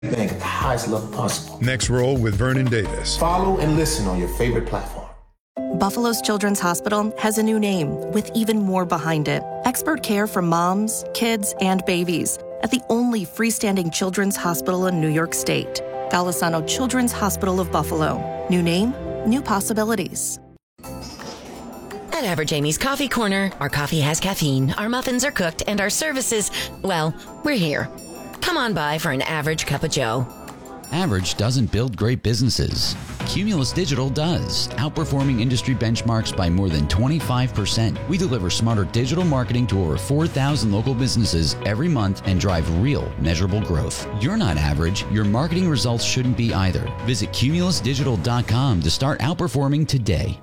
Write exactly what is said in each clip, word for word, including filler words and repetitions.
at the highest level possible. Next Roll with Vernon Davis. Follow and listen on your favorite platform. Buffalo's Children's Hospital has a new name with even more behind it. Expert care for moms, kids, and babies at the only freestanding children's hospital in New York State. Golisano Children's Hospital of Buffalo. New name, new possibilities. At Average Amy's Coffee Corner, our coffee has caffeine, our muffins are cooked, and our services, well, we're here. Come on by for an average cup of joe. Average doesn't build great businesses. Cumulus Digital does, outperforming industry benchmarks by more than twenty-five percent. We deliver smarter digital marketing to over four thousand local businesses every month and drive real, measurable growth. You're not average. Your marketing results shouldn't be either. Visit cumulus digital dot com to start outperforming today.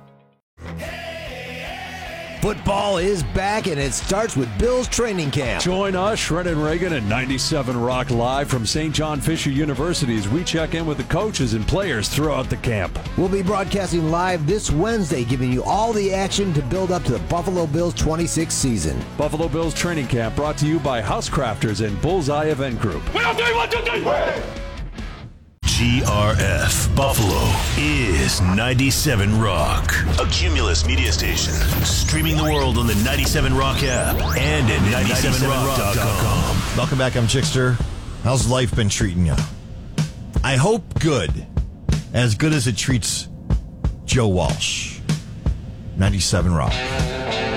Football is back, and it starts with Bills training camp. Join us, Shred and Reagan, at ninety-seven Rock Live from Saint John Fisher University as we check in with the coaches and players throughout the camp. We'll be broadcasting live this Wednesday, giving you all the action to build up to the Buffalo Bills twenty-six season. Buffalo Bills training camp brought to you by Housecrafters and Bullseye Event Group. We don't do one, two, three. G R F Buffalo is ninety-seven Rock, a Cumulus media station, streaming the world on the ninety-seven Rock app and at ninety-seven rock dot com. Welcome back, I'm Chickster. How's life been treating you? I hope good. As good as it treats Joe Walsh. ninety-seven Rock.